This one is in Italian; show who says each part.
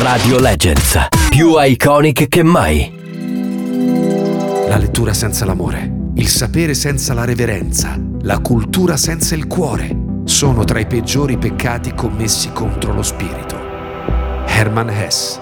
Speaker 1: Radio Legends, più iconic che mai.
Speaker 2: La lettura senza l'amore, il sapere senza la reverenza, la cultura senza il cuore sono tra i peggiori peccati commessi contro lo spirito. Hermann Hesse.